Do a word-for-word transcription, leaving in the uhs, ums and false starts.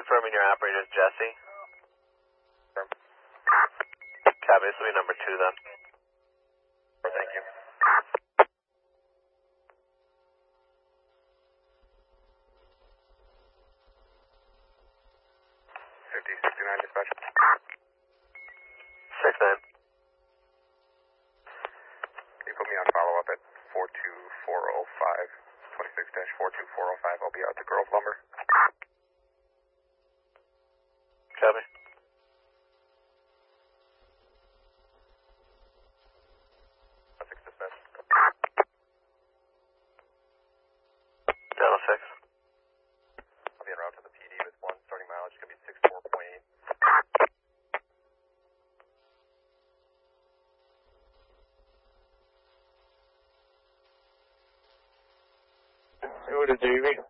confirming your operator is Jesse. Confirm. Copy, this will be number two then. Thank you. fifty sixty-nine dispatch. six nine. Can you put me on follow-up at four two four oh five, twenty-six dash four two four oh five? I'll be out to Grove Lumber. Copy. six dispatch. Delta six. I'll be en route to the P D with one starting mileage. It's going to be six four point eight. What is Davey?